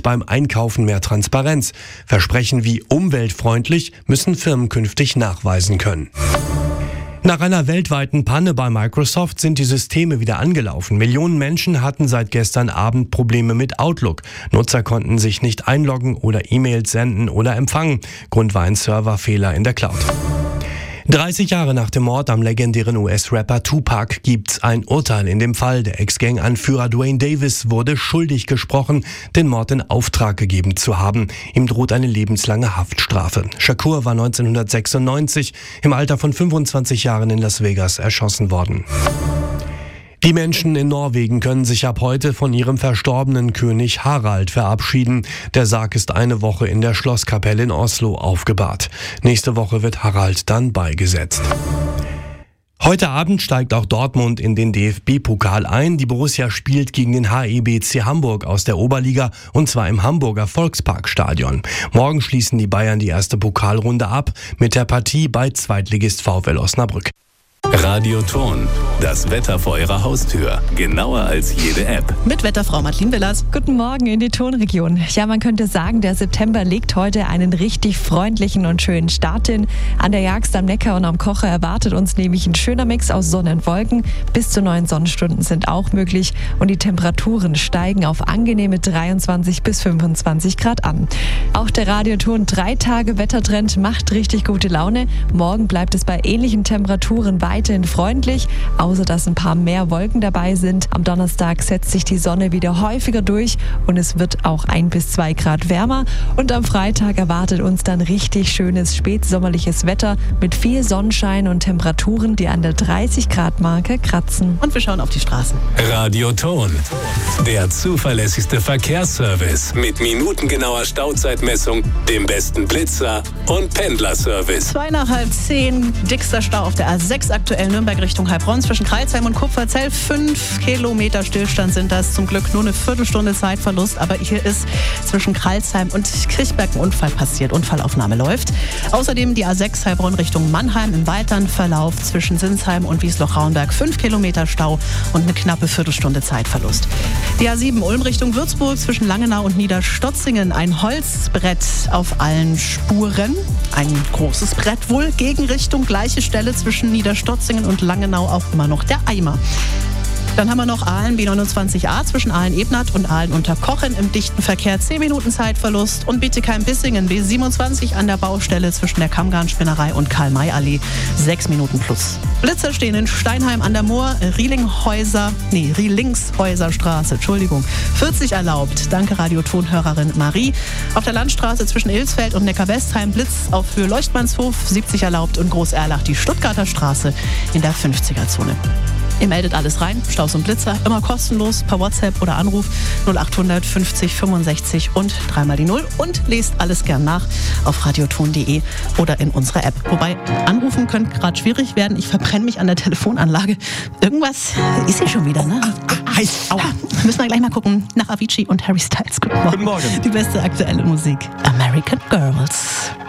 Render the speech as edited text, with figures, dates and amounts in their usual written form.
beim Einkaufen mehr Transparenz. Versprechen wie umweltfreundlich müssen Firmen künftig nachweisen können. Nach einer weltweiten Panne bei Microsoft sind die Systeme wieder angelaufen. Millionen Menschen hatten seit gestern Abend Probleme mit Outlook. Nutzer konnten sich nicht einloggen oder E-Mails senden oder empfangen. Grund war ein Serverfehler in der Cloud. 30 Jahre nach dem Mord am legendären US-Rapper Tupac gibt's ein Urteil in dem Fall. Der Ex-Gang-Anführer Duane Davis wurde schuldig gesprochen, den Mord in Auftrag gegeben zu haben. Ihm droht eine lebenslange Haftstrafe. Shakur war 1996 im Alter von 25 Jahren in Las Vegas erschossen worden. Die Menschen in Norwegen können sich ab heute von ihrem verstorbenen König Harald verabschieden. Der Sarg ist eine Woche in der Schlosskapelle in Oslo aufgebahrt. Nächste Woche wird Harald dann beigesetzt. Heute Abend steigt auch Dortmund in den DFB-Pokal ein. Die Borussia spielt gegen den HEBC Hamburg aus der Oberliga und zwar im Hamburger Volksparkstadion. Morgen schließen die Bayern die erste Pokalrunde ab mit der Partie bei Zweitligist VfL Osnabrück. Radioton, das Wetter vor Ihrer Haustür. Genauer als jede App. Mit Wetterfrau Martin Willers. Guten Morgen in die Tonregion. Ja, man könnte sagen, der September legt heute einen richtig freundlichen und schönen Start hin. An der Jagst am Neckar und am Kocher erwartet uns nämlich ein schöner Mix aus Sonne und Wolken. Bis zu 9 Sonnenstunden sind auch möglich und die Temperaturen steigen auf angenehme 23 bis 25 Grad an. Auch der Radioton 3-Tage-Wettertrend macht richtig gute Laune. Morgen bleibt es bei ähnlichen Temperaturen weiterhin freundlich, außer dass ein paar mehr Wolken dabei sind. Am Donnerstag setzt sich die Sonne wieder häufiger durch und es wird auch 1 bis 2 Grad wärmer. Und am Freitag erwartet uns dann richtig schönes spätsommerliches Wetter mit viel Sonnenschein und Temperaturen, die an der 30-Grad-Marke kratzen. Und wir schauen auf die Straßen. Radioton, der zuverlässigste Verkehrsservice mit minutengenauer Stauzeitmessung, dem besten Blitzer und Pendlerservice. 9:30, dickster Stau auf der A6 aktuell Nürnberg Richtung Heilbronn zwischen Kreilsheim und Kupferzell. 5 Kilometer Stillstand sind das. Zum Glück nur eine Viertelstunde Zeitverlust. Aber hier ist zwischen Kreilsheim und Kriechberg ein Unfall passiert. Unfallaufnahme läuft. Außerdem die A6 Heilbronn Richtung Mannheim im weiteren Verlauf zwischen Sinsheim und Wiesloch-Rauenberg. 5 Kilometer Stau und eine knappe Viertelstunde Zeitverlust. Die A7 Ulm Richtung Würzburg zwischen Langenau und Niederstotzingen. Ein Holzbrett auf allen Spuren. Ein großes Brett wohl. Gegenrichtung, gleiche Stelle zwischen Niederstotzingen und Langenau auch immer noch der Eimer. Dann haben wir noch Aalen B29a zwischen Aalen-Ebnath und Aalen-Unterkochen im dichten Verkehr 10 Minuten Zeitverlust und Bietigheim-Bissingen B27 an der Baustelle zwischen der Kammgarnspinnerei und Karl-May-Allee 6 Minuten plus. Blitzer stehen in Steinheim an der Moor, Rielingshäuserstraße, 40 erlaubt. Danke Radiotonhörerin Marie. Auf der Landstraße zwischen Ilsfeld und Neckar-Westheim Blitz auf Höhe Leuchtmannshof 70 erlaubt und Groß-Erlach die Stuttgarter Straße in der 50er-Zone. Ihr meldet alles rein, Staus und Blitzer, immer kostenlos per WhatsApp oder Anruf 0800 50 65 und 3 die 0 und lest alles gern nach auf radioton.de oder in unserer App. Wobei anrufen könnte gerade schwierig werden, ich verbrenne mich an der Telefonanlage. Irgendwas ist hier schon wieder, ne? Heiß. Aua. Müssen wir gleich mal gucken nach Avicii und Harry Styles. Guten Morgen. Guten Morgen. Die beste aktuelle Musik. American Girls.